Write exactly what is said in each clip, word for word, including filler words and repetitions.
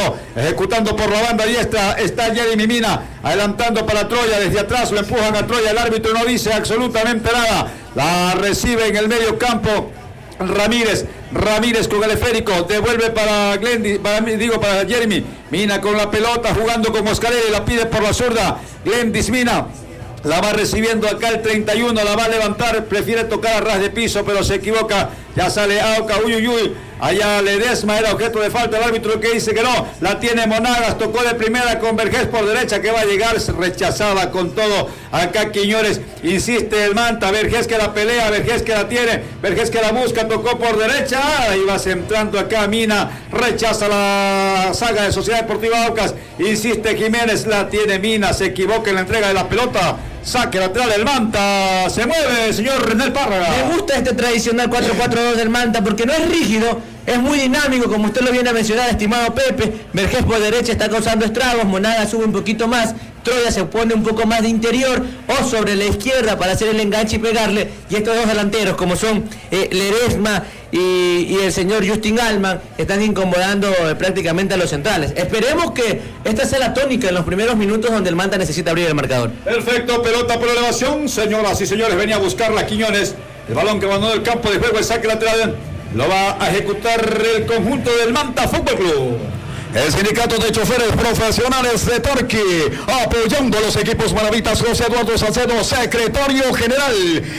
Tapiro, ejecutando por la banda diestra, está Jeremy Mina, adelantando para Troya, desde atrás lo empujan a Troya, el árbitro no dice absolutamente nada, la recibe en el medio campo Ramírez, Ramírez con el esférico, devuelve para Glendy, para, digo para Jeremy Mina con la pelota, jugando con Oscarelli, la pide por la zurda, Glendis Mina. La va recibiendo acá el treinta y uno, la va a levantar, prefiere tocar a ras de piso, pero se equivoca. Ya sale Auca, uy, uy, uy. Allá Ledesma era objeto de falta, el árbitro que dice que no. La tiene Monagas, tocó de primera con Vergés por derecha, que va a llegar, rechazada con todo. Acá Quiñones, insiste el Manta, Vergés que la pelea, Vergés que la tiene, Vergés que la busca, tocó por derecha. Ahí va centrando acá Mina, rechaza la saga de Sociedad Deportiva Aucas. Insiste Jiménez, la tiene Mina, se equivoca en la entrega de la pelota. Saque lateral del Manta, se mueve señor Renel Párraga. Me gusta este tradicional cuatro cuatro dos del Manta porque no es rígido, es muy dinámico, como usted lo viene a mencionar, estimado Pepe. Vergés por derecha está causando estragos, Monaga sube un poquito más, Troya se pone un poco más de interior o sobre la izquierda para hacer el enganche y pegarle, y estos dos delanteros como son eh, Ledesma y, y el señor Justin Alman están incomodando eh, prácticamente a los centrales. Esperemos que esta sea la tónica en los primeros minutos donde el Manta necesita abrir el marcador. Perfecto, pelota por elevación, señoras y señores, venía a buscarla Quiñones, el balón que abandonó el campo de juego, el saque lateral lo va a ejecutar el conjunto del Manta Fútbol Club. El sindicato de choferes profesionales de Torquí, apoyando a los equipos maravitas. José Eduardo Salcedo, secretario general.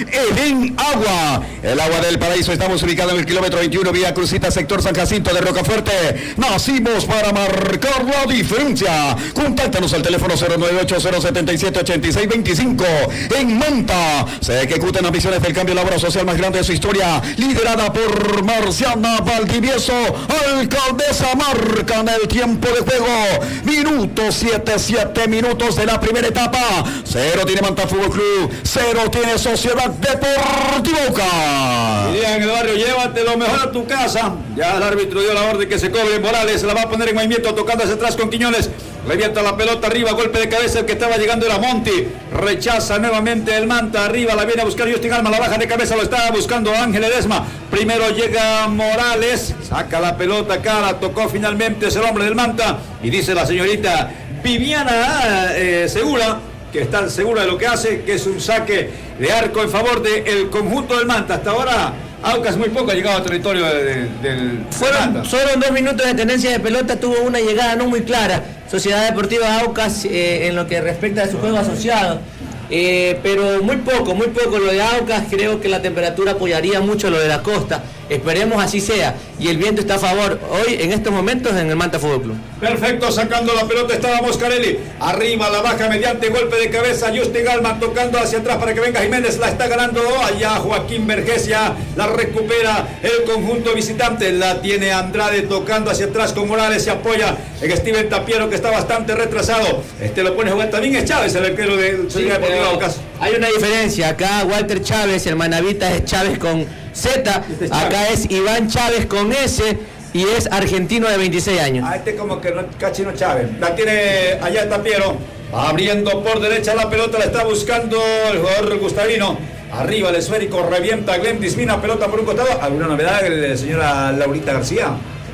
Edén Agua, el agua del paraíso. Estamos ubicados en el kilómetro veintiuno, vía Crucita, sector San Jacinto de Rocafuerte. Nacimos para marcar la diferencia. Contáctanos al teléfono cero nueve ocho cero siete siete ocho seis dos cinco. En Manta se ejecutan las misiones del cambio laboral social más grande de su historia, liderada por Marciana Valdivieso, alcaldesa. Marcan el tiempo de juego, minuto siete, siete minutos de la primera etapa. Cero tiene Manta Fútbol Club, cero tiene Sociedad Deportiva Aucas. Dirían en el barrio, llévate lo mejor a tu casa. Ya el árbitro dio la orden que se cobre. Morales la va a poner en movimiento, tocando hacia atrás con Quiñones. Revienta la pelota arriba, golpe de cabeza, el que estaba llegando era Monti. Rechaza nuevamente el Manta, arriba la viene a buscar Justin Alma, la baja de cabeza, lo estaba buscando Ángel Ledesma. Primero llega Morales, saca la pelota acá, la tocó finalmente, es el hombre del Manta. Y dice la señorita Viviana eh, Segura, que está segura de lo que hace, que es un saque de arco en favor del conjunto del Manta. Hasta ahora Aucas muy poco ha llegado al territorio de, de, del fueron, Manta. Fueron dos minutos de tenencia de pelota, tuvo una llegada no muy clara Sociedad Deportiva Aucas eh, en lo que respecta a su juego asociado, eh, pero muy poco, muy poco lo de Aucas. Creo que la temperatura apoyaría mucho lo de la costa, esperemos así sea, y el viento está a favor hoy en estos momentos en el Manta Fútbol Club. Perfecto, sacando la pelota estaba Moscarelli, arriba la baja mediante golpe de cabeza, Justin Alman tocando hacia atrás para que venga Jiménez, la está ganando allá Joaquín Vergés, ya la recupera el conjunto visitante, la tiene Andrade tocando hacia atrás con Morales, se apoya en Steven Tapiero que está bastante retrasado, este lo pone a jugar también es Chávez, el arquero del Sociedad Deportiva Aucas. Hay una diferencia, acá Walter Chávez, el manavita es Chávez con Z, acá es Iván Chávez con S y es argentino de veintiséis años. Ah, este como que no, Cachino Chávez. La tiene allá Tapiero, abriendo por derecha la pelota, la está buscando el jugador Gustavino. Arriba el esférico, revienta Glendis Mina, pelota por un costado. ¿Alguna novedad, señora Laurita García?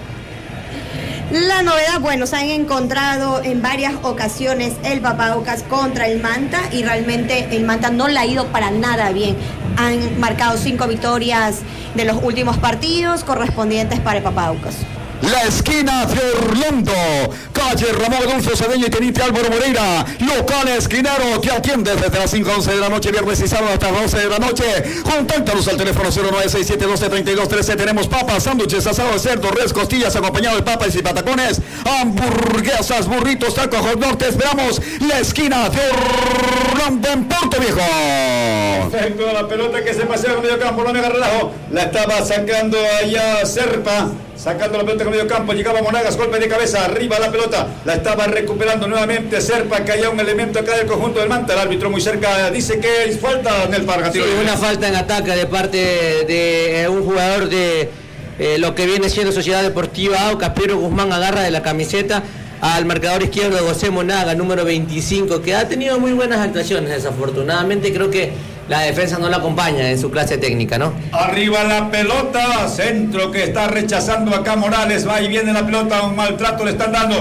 La novedad, bueno, se han encontrado en varias ocasiones el Papá Aucas contra el Manta y realmente el Manta no le ha ido para nada bien. Han marcado cinco victorias de los últimos partidos correspondientes para el Papá Aucas. La esquina de Orlando, calle Ramón Adolfo Cedeño y Teniente Álvaro Moreira, local esquinero, te atiende desde las cinco a once de la noche, viernes y sábado hasta las doce de la noche. Contáctanos al teléfono cero nueve seis siete uno dos tres dos uno tres. Tenemos papas, sándwiches, asado de cerdo, res, costillas, acompañado de papas y patacones, hamburguesas, burritos, tacos, hot dog. Te esperamos, la esquina de Orlando en Puerto Viejo. Perfecto, la pelota que se pasea con medio campo, no me agarra relajo, la estaba sacando allá Serpa. Sacando la pelota con medio campo, llegaba Monagas, golpe de cabeza, arriba la pelota, la estaba recuperando nuevamente Serpa, que haya un elemento acá del conjunto del Manta, el árbitro muy cerca dice que es falta en el Parga. Sí, una falta en ataque de parte de un jugador de eh, lo que viene siendo Sociedad Deportiva Aucas. Piero Guzmán agarra de la camiseta al marcador izquierdo de José Monaga, número veinticinco, que ha tenido muy buenas actuaciones. Desafortunadamente creo que la defensa no la acompaña en su clase técnica, ¿no? Arriba la pelota, centro que está rechazando acá Morales, va y viene la pelota, un maltrato le están dando.